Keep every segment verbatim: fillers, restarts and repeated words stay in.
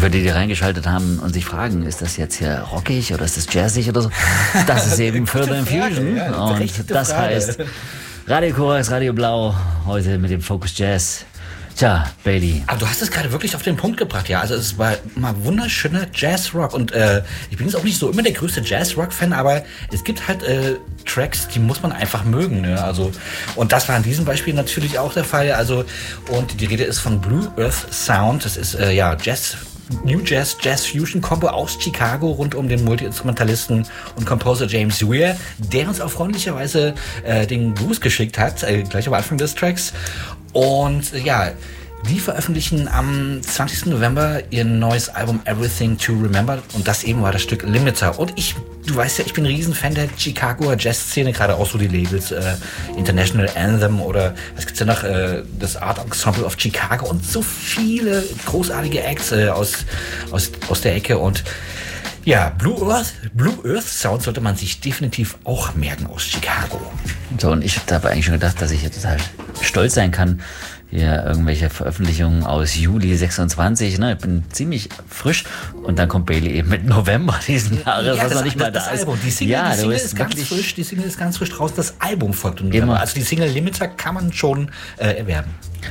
für die, die reingeschaltet haben und sich fragen, ist das jetzt hier rockig oder ist das jazzig oder so? Das ist eben Further Infusion. Ja, und das Frage. heißt Radio Korax, Radio Blau, heute mit dem Focus Jazz. Tja, Bailey. Aber du hast es gerade wirklich auf den Punkt gebracht, ja. Also es war mal wunderschöner Jazzrock. Und äh, ich bin jetzt auch nicht so immer der größte Jazzrock-Fan, aber es gibt halt äh, Tracks, die muss man einfach mögen. Ne? Also, und das war in diesem Beispiel natürlich auch der Fall. Also, und die Rede ist von Blue Earth Sound. Das ist äh, ja Jazz. New Jazz, Jazz Fusion Combo aus Chicago rund um den Multi-Instrumentalisten und Composer James Weir, der uns auch freundlicherweise äh, den Gruß geschickt hat, äh, gleich am Anfang des Tracks. Und äh, ja, die veröffentlichen am zwanzigsten November ihr neues Album Everything to Remember und das eben war das Stück Limiter. Und ich, du weißt ja, ich bin ein Riesenfan der Chicagoer Jazz-Szene, gerade auch so die Labels äh, International Anthem oder was gibt's ja noch, äh, das Art Ensemble of Chicago und so viele großartige Acts äh, aus, aus, aus der Ecke und ja, Blue Earth, Blue Earth Sound sollte man sich definitiv auch merken aus Chicago. So, und ich habe eigentlich schon gedacht, dass ich jetzt total stolz sein kann, hier irgendwelche Veröffentlichungen aus Juli sechsundzwanzig, ne? Ich bin ziemlich frisch und dann kommt Bailey eben mit November diesen Jahres, ja, was das, noch nicht mal das da ist. Album. Die Single, ja, die Single ist ist ganz frisch, die Single ist ganz frisch draußen, das Album folgt im November. Also die Single Limiter kann man schon äh, erwerben.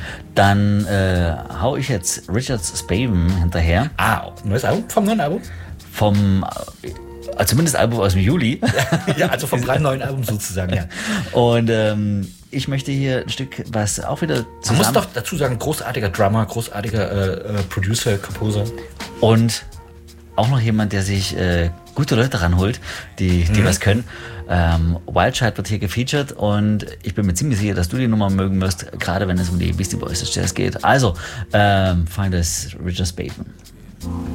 Dann äh, hau ich jetzt Richard Spaven hinterher. Ah, neues Album? Vom neuen Album? Vom äh, zumindest Album aus dem Juli. Ja, also vom brandneuen Album sozusagen, ja. Und ähm, ich möchte hier ein Stück, was auch wieder zusammen... Man muss doch dazu sagen, großartiger Drummer, großartiger äh, äh, Producer, Composer. Und auch noch jemand, der sich äh, gute Leute ranholt, die, die mhm. was können. Ähm, Wildchild wird hier gefeatured und ich bin mir ziemlich sicher, dass du die Nummer mögen wirst, gerade wenn es um die Beastie Boys des Jazz geht. Also, ähm, find es Richard Spaven.